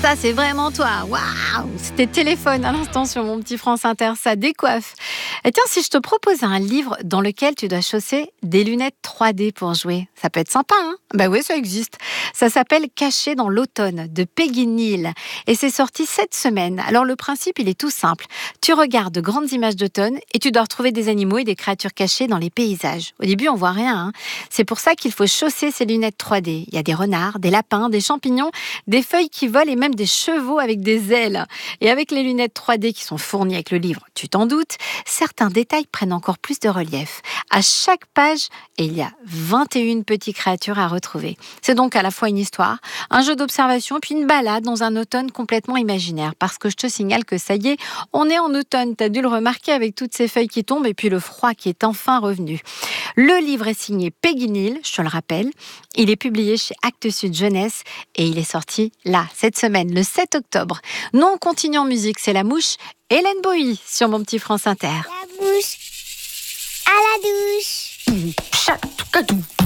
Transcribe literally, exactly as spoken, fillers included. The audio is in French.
Ça, c'est vraiment toi. Waouh! C'était Téléphone à l'instant sur mon petit France Inter. Ça décoiffe. Et tiens, si je te propose un livre dans lequel tu dois chausser des lunettes trois D pour jouer, ça peut être sympa, hein? Bah oui, ça existe. Ça s'appelle Caché dans l'automne de Peggy Neal. Et c'est sorti cette semaine. Alors, le principe, il est tout simple. Tu regardes de grandes images d'automne et tu dois retrouver des animaux et des créatures cachées dans les paysages. Au début, on voit rien, hein. C'est pour ça qu'il faut chausser ces lunettes trois D. Il y a des renards, des lapins, des champignons, des feuilles qui volent et même des chevaux avec des ailes. Et avec les lunettes trois D qui sont fournies avec le livre, tu t'en doutes, certains détails prennent encore plus de relief. À chaque page, il y a vingt et une petites créatures à retrouver. C'est donc à la fois une histoire, un jeu d'observation, puis une balade dans un automne complètement imaginaire. Parce que je te signale que ça y est, on est en automne. T'as dû le remarquer avec toutes ces feuilles qui tombent et puis le froid qui est enfin revenu. Le livre est signé Peggy Neal, je te le rappelle. Il est publié chez Actes Sud Jeunesse et il est sorti là, cette semaine, le sept octobre. Nous, on continue en musique, c'est La Mouche, Hélène Bohy sur mon petit France Inter. La mouche à la douche. Chatou,